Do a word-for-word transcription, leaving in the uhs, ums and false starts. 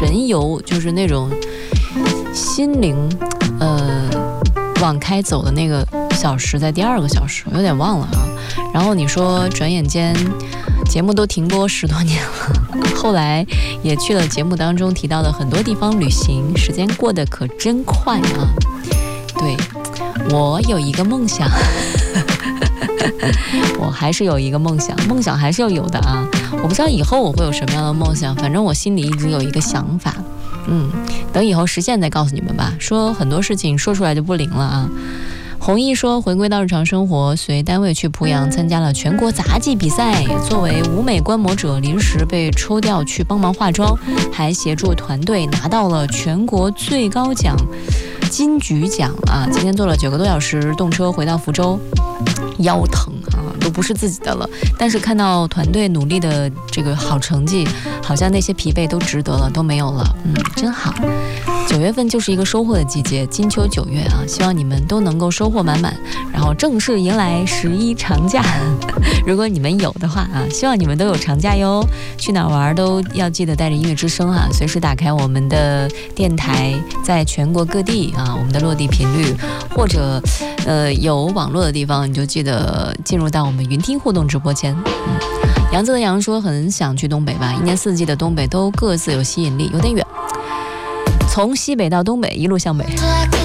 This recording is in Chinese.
神游，就是那种心灵呃往开走的那个小时，在第二个小时，我有点忘了啊。然后你说转眼间节目都停播十多年了，后来也去了节目当中提到的很多地方旅行，时间过得可真快啊。对，我有一个梦想我还是有一个梦想，梦想还是要有的啊。我不知道以后我会有什么样的梦想，反正我心里一直有一个想法，嗯，等以后实现再告诉你们吧。说很多事情说出来就不灵了啊。弘毅说，回归到日常生活，随单位去濮阳参加了全国杂技比赛，作为舞美观摩者临时被抽调去帮忙化妆，还协助团队拿到了全国最高奖金菊奖啊！今天坐了九个多小时动车回到福州，腰疼啊，都不是自己的了。但是看到团队努力的这个好成绩，好像那些疲惫都值得了，都没有了。嗯，真好。九月份就是一个收获的季节，金秋九月啊，希望你们都能够收获满满，然后正式迎来十一长假。如果你们有的话啊，希望你们都有长假哟。去哪玩都要记得带着音乐之声啊，随时打开我们的电台，在全国各地啊，我们的落地频率，或者呃有网络的地方，你就记得进入到我们云听互动直播间。嗯，杨子的杨说很想去东北吧，一年四季的东北都各自有吸引力，有点远。从西北到东北，一路向北。